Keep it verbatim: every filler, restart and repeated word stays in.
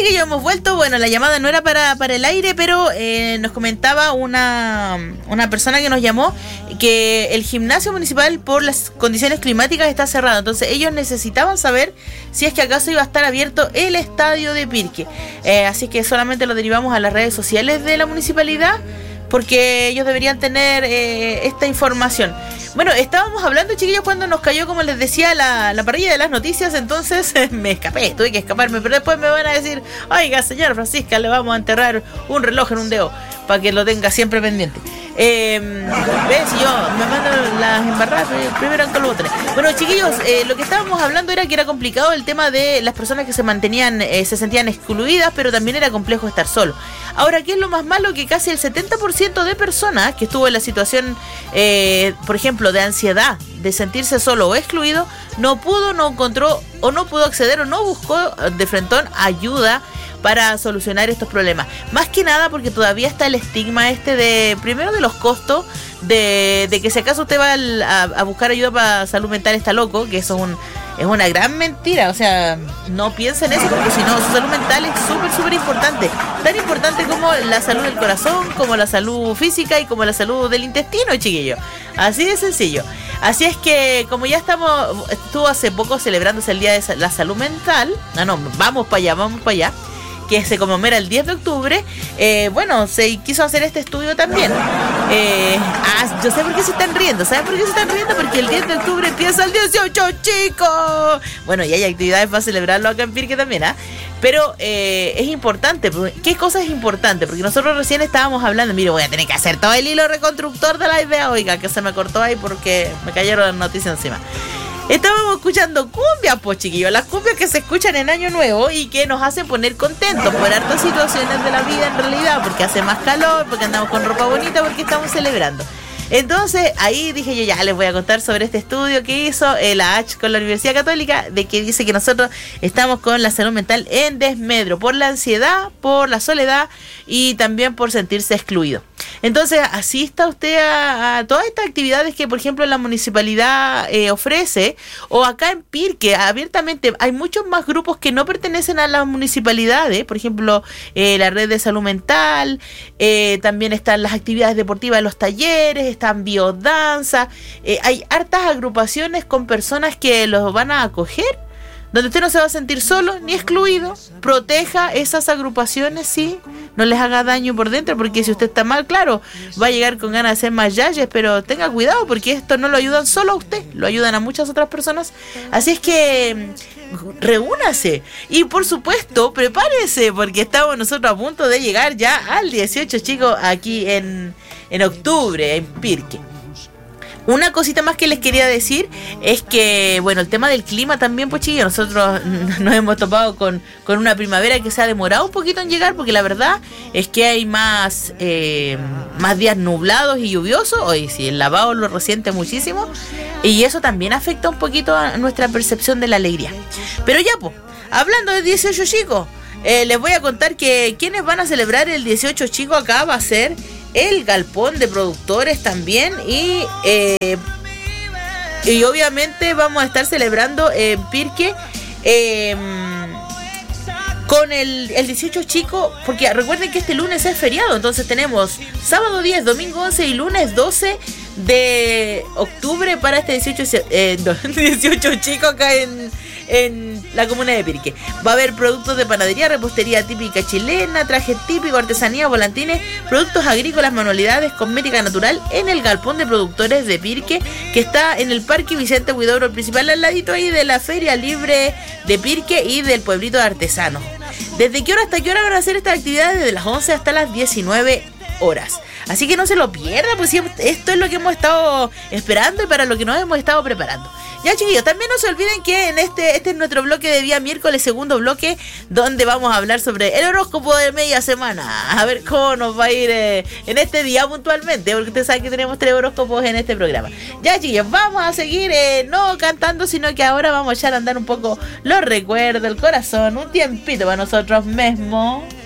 chiquillos, hemos vuelto. Bueno, la llamada no era para, para el aire, pero eh, nos comentaba una, una persona que nos llamó que el gimnasio municipal por las condiciones climáticas está cerrado. Entonces ellos necesitaban saber si es que acaso iba a estar abierto el estadio de Pirque. Eh, así que solamente lo derivamos a las redes sociales de la municipalidad, porque ellos deberían tener eh, esta información. Bueno, estábamos hablando, chiquillos, cuando nos cayó, como les decía, la, la parrilla de las noticias. Entonces me escapé, tuve que escaparme. Pero después me van a decir: oiga, señora Francisca, le vamos a enterrar un reloj en un dedo para que lo tenga siempre pendiente. Eh, ¿Ves? Yo me mando las embarradas primero en todo lo Bueno, chiquillos, eh, lo que estábamos hablando era que era complicado el tema de las personas que se mantenían, eh, se sentían excluidas, pero también era complejo estar solo. Ahora, ¿qué es lo más malo? Que casi el setenta por ciento de personas que estuvo en la situación, eh, por ejemplo, de ansiedad, de sentirse solo o excluido, no pudo, no encontró o no pudo acceder o no buscó de frentón ayuda para solucionar estos problemas. Más que nada porque todavía está el estigma este de, primero, de los costos, de, de que si acaso usted va al, a, a buscar ayuda para salud mental está loco, que eso es, un, es una gran mentira. O sea, no piensen eso, porque si no, su salud mental es súper, súper importante. Tan importante como la salud del corazón, como la salud física y como la salud del intestino, chiquillo. Así de sencillo. Así es que, como ya estamos, estuvo hace poco celebrándose el Día de la Salud Mental, no, no, vamos para allá, vamos para allá, que se conmemora el diez de octubre, eh, bueno, se quiso hacer este estudio también. Eh, ah, yo sé por qué se están riendo. ¿Saben por qué se están riendo? Porque el diez de octubre empieza el dieciocho, chicos. Bueno, y hay actividades para celebrarlo acá en Pirque también, ¿ah? ¿eh? Pero eh, es importante. ¿Qué cosa es importante? Porque nosotros recién estábamos hablando. Mire, voy a tener que hacer todo el hilo reconstructor de la idea. Oiga, que se me cortó ahí porque me cayeron las noticias encima. Estábamos escuchando cumbias, pues, chiquillos, las cumbias que se escuchan en Año Nuevo y que nos hacen poner contentos por hartas situaciones de la vida en realidad, porque hace más calor, porque andamos con ropa bonita, porque estamos celebrando. Entonces ahí dije yo, ya les voy a contar sobre este estudio que hizo eh, la H con la Universidad Católica, de que dice que nosotros estamos con la salud mental en desmedro por la ansiedad, por la soledad y también por sentirse excluido. Entonces asista usted a, a todas estas actividades que, por ejemplo, la municipalidad eh, ofrece, o acá en Pirque abiertamente hay muchos más grupos que no pertenecen a las municipalidades. Por ejemplo, eh, la red de salud mental, eh, también están las actividades deportivas, los talleres, están biodanza, eh, hay hartas agrupaciones con personas que los van a acoger, donde usted no se va a sentir solo ni excluido. Proteja esas agrupaciones, sí, no les haga daño por dentro, porque si usted está mal, claro, va a llegar con ganas de hacer más yayes, pero tenga cuidado, porque esto no lo ayudan solo a usted, lo ayudan a muchas otras personas. Así es que reúnase y, por supuesto, prepárese, porque estamos nosotros a punto de llegar ya al dieciocho, chicos, aquí en, en octubre, en Pirque. Una cosita más que les quería decir es que, bueno, el tema del clima también, pues, chiquillos, nosotros nos hemos topado con, con una primavera que se ha demorado un poquito en llegar, porque la verdad es que hay más eh, más días nublados y lluviosos. Hoy sí, el lavado lo resiente muchísimo, y eso también afecta un poquito a nuestra percepción de la alegría. Pero ya, pues, hablando de dieciocho, chicos, eh, les voy a contar que quienes van a celebrar el dieciocho, chicos, acá va a ser el galpón de productores también, y eh, y obviamente vamos a estar celebrando en Pirque eh, con el, el dieciocho, chico, porque recuerden que este lunes es feriado. Entonces tenemos sábado diez, domingo once y lunes doce de octubre para este dieciocho, eh, dieciocho, chico, acá en, en la comuna de Pirque. Va a haber productos de panadería, repostería típica chilena, traje típico, artesanía, volantines, productos agrícolas, manualidades, cosmética natural en el galpón de productores de Pirque, que está en el Parque Vicente Huidobro, el principal, al ladito ahí de la Feria Libre de Pirque y del pueblito de artesanos. ¿Desde qué hora hasta qué hora van a hacer estas actividades? Desde las once hasta las diecinueve horas. Así que no se lo pierda, pues sí, esto es lo que hemos estado esperando y para lo que nos hemos estado preparando. Ya, chiquillos, también no se olviden que en este este es nuestro bloque de día miércoles, segundo bloque, donde vamos a hablar sobre el horóscopo de media semana. A ver cómo nos va a ir eh, en este día puntualmente, porque ustedes saben que tenemos tres horóscopos en este programa. Ya, chiquillos, vamos a seguir eh, no cantando, sino que ahora vamos a echar a andar un poco los recuerdos, el corazón, un tiempito para nosotros mismos.